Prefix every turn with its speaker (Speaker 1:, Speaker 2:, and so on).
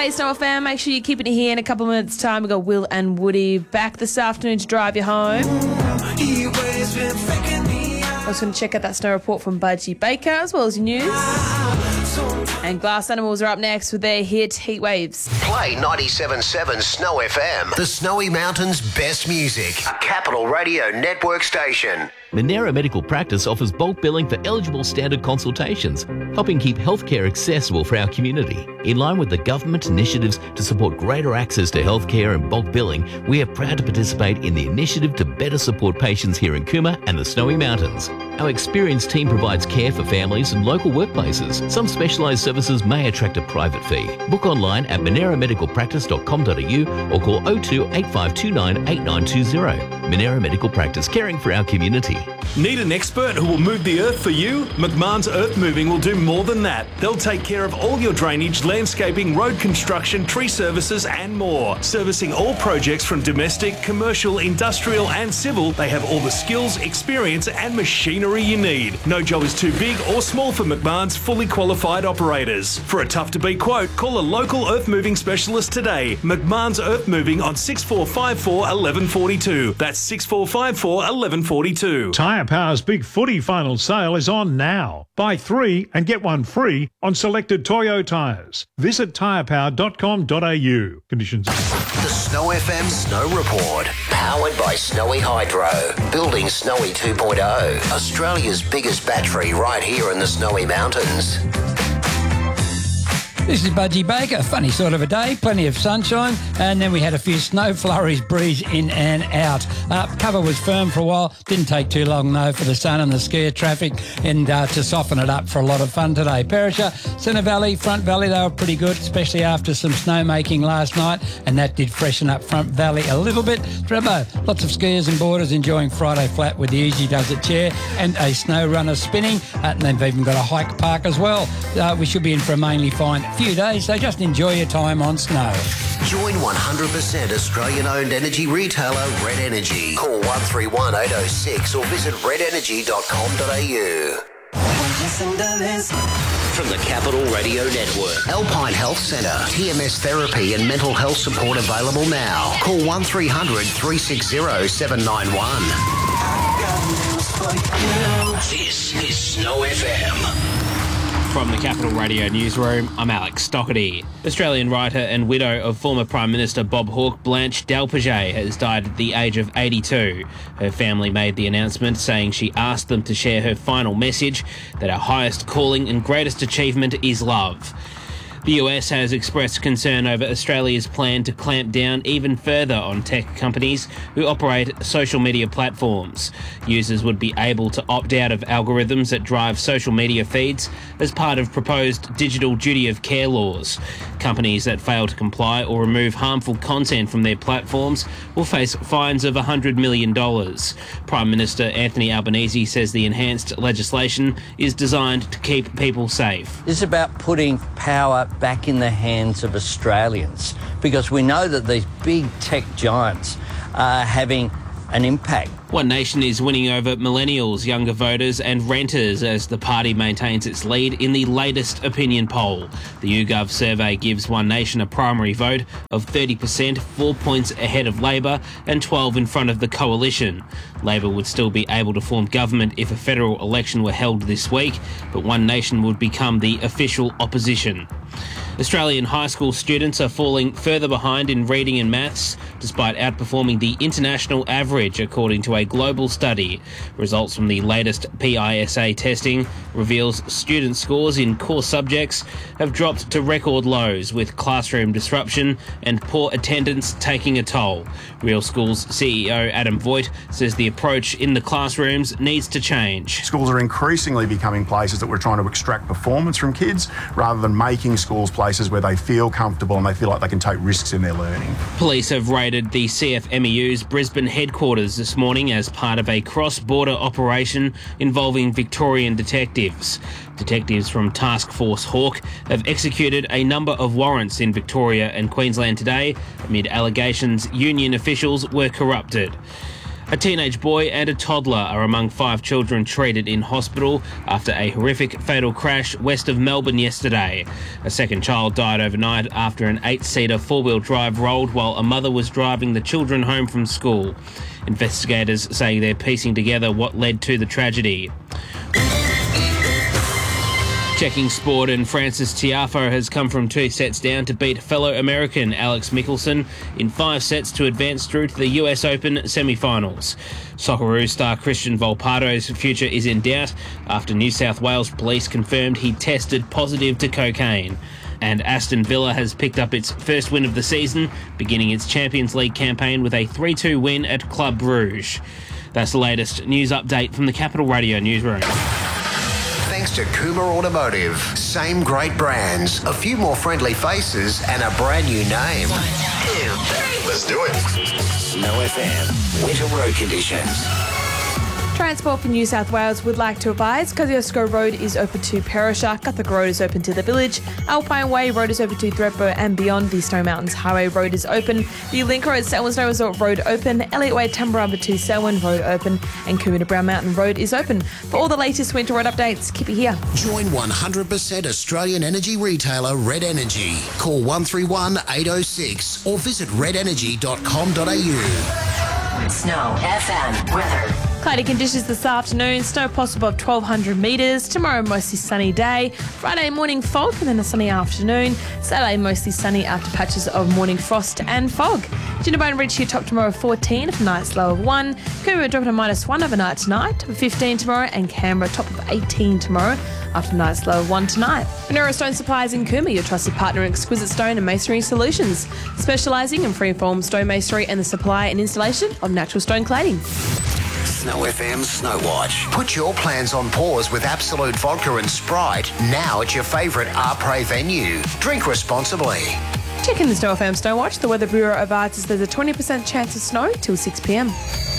Speaker 1: play Snow FM. Make sure you're keeping it here in a couple of minutes' time. We've got Will and Woody back this afternoon to drive you home. I was going to check out that snow report from Budgie Baker as well as your news. And Glass Animals are up next with their hit Heat Waves.
Speaker 2: Play 97.7 Snow FM, the Snowy Mountains' best music. A Capital Radio Network station.
Speaker 3: Monera Medical Practice offers bulk billing for eligible standard consultations, helping keep healthcare accessible for our community. In line with the government initiatives to support greater access to healthcare and bulk billing, we are proud to participate in the initiative to better support patients here in Cooma and the Snowy Mountains. Our experienced team provides care for families and local workplaces. Some specialised services may attract a private fee. Book online at moneramedicalpractice.com.au or call 02 8529 8920. Monera Medical Practice, caring for our community.
Speaker 4: Need an expert who will move the earth for you? McMahon's Earth Moving will do more than that. They'll take care of all your drainage, landscaping, road construction, tree services and more. Servicing all projects from domestic, commercial, industrial and civil, they have all the skills, experience and machinery you need. No job is too big or small for McMahon's fully qualified operators. For a tough-to-beat quote, call a local earth moving specialist today. McMahon's Earth Moving on 6454 1142. That's 6454 1142.
Speaker 5: Tyre Power's Big Footy final sale is on now. Buy 3 and get 1 free on selected Toyo tyres. Visit tyrepower.com.au. Conditions.
Speaker 2: The Snow FM Snow Report. Powered by Snowy Hydro. Building Snowy 2.0. Australia's biggest battery right here in the Snowy Mountains.
Speaker 6: This is Budgie Baker. Funny sort of a day, plenty of sunshine, and then we had a few snow flurries breeze in and out. Cover was firm for a while. Didn't take too long, though, for the sun and the skier traffic and to soften it up for a lot of fun today. Perisher, Centre Valley, Front Valley, they were pretty good, especially after some snow making last night, and that did freshen up Front Valley a little bit. Thredbo, lots of skiers and boarders enjoying Friday flat with the Easy Does It chair and a snow runner spinning, and they've even got a hike park as well. We should be in for a mainly fine few days, so just enjoy your time on snow.
Speaker 2: Join 100% Australian-owned energy retailer Red Energy. Call 131 806 or visit redenergy.com.au. From the Capital Radio Network, Alpine Health Centre, TMS therapy and mental health support available now. Call 1300 360 791. This is Snow FM.
Speaker 7: From the Capital Radio Newsroom, I'm Alex Stockerty. Australian writer and widow of former Prime Minister Bob Hawke, Blanche Dalpaget, has died at the age of 82. Her family made the announcement saying she asked them to share her final message that our highest calling and greatest achievement is love. The US has expressed concern over Australia's plan to clamp down even further on tech companies who operate social media platforms. Users would be able to opt out of algorithms that drive social media feeds as part of proposed digital duty of care laws. Companies that fail to comply or remove harmful content from their platforms will face fines of $100 million. Prime Minister Anthony Albanese says the enhanced legislation is designed to keep people safe.
Speaker 6: It's about putting power back in the hands of Australians, because we know that these big tech giants are having an impact.
Speaker 7: One Nation is winning over millennials, younger voters and renters as the party maintains its lead in the latest opinion poll. The YouGov survey gives One Nation a primary vote of 30%, 4 points ahead of Labor and 12 in front of the Coalition. Labor would still be able to form government if a federal election were held this week, but One Nation would become the official opposition. Australian high school students are falling further behind in reading and maths, despite outperforming the international average, according to a global study. Results from the latest PISA testing reveals student scores in core subjects have dropped to record lows, with classroom disruption and poor attendance taking a toll. Real Schools CEO Adam Voigt says the approach in the classrooms needs to change.
Speaker 8: Schools are increasingly becoming places that we're trying to extract performance from kids, rather than making schools places where they feel comfortable and they feel like they can take risks in their learning.
Speaker 7: Police have raided the CFMEU's Brisbane headquarters this morning as part of a cross-border operation involving Victorian detectives. Detectives from Task Force Hawke have executed a number of warrants in Victoria and Queensland today amid allegations union officials were corrupted. A teenage boy and a toddler are among 5 children treated in hospital after a horrific fatal crash west of Melbourne yesterday. A second child died overnight after an 8-seater four-wheel drive rolled while a mother was driving the children home from school. Investigators say they're piecing together what led to the tragedy. Checking sport, and Frances Tiafoe has come from 2 sets down to beat fellow American Alex Michelsen in 5 sets to advance through to the US Open semi-finals. Socceroo star Christian Volpado's future is in doubt after New South Wales police confirmed he tested positive to cocaine. And Aston Villa has picked up its first win of the season, beginning its Champions League campaign with a 3-2 win at Club Brugge. That's the latest news update from the Capital Radio newsroom.
Speaker 2: Thanks to Kuma Automotive. Same great brands, a few more friendly faces, and a brand new name. 1, 2, 3. Let's do it. Snow FM. Winter road conditions.
Speaker 1: Transport for New South Wales would like to advise Kosciuszko Road is open to Perisher, Guthrie Road is open to the village, Alpine Way Road is open to Thredbo and beyond, the Snow Mountains Highway Road is open, the Link Road Selwyn Snow Resort Road open, Elliott Way Tumbarumba to Selwyn Road open, and Coomera Brown Mountain Road is open. For all the latest winter road updates, keep it here.
Speaker 2: Join 100% Australian energy retailer Red Energy. Call 131 806 or visit redenergy.com.au.
Speaker 9: Snow FM weather.
Speaker 1: Cloudy conditions this afternoon, snow possible above 1,200 metres. Tomorrow, mostly sunny day. Friday, morning fog and then a sunny afternoon. Saturday, mostly sunny after patches of morning frost and fog. Jinnabone reach your top tomorrow 14, of night's low of 1. Coomera dropping to -1 overnight tonight, top of 15 tomorrow, and Canberra top of 18 tomorrow, after night's low of 1 tonight. Venera Stone Supplies in Coomera, your trusted partner in exquisite stone and masonry solutions, specialising in freeform stone masonry and the supply and installation of natural stone cladding.
Speaker 2: Snow FM Snow Watch. Put your plans on pause with Absolute Vodka and Sprite now at your favourite Arpre venue. Drink responsibly.
Speaker 1: Check in the Snow FM Snow Watch. The Weather Bureau advises there's a 20% chance of snow till 6 p.m.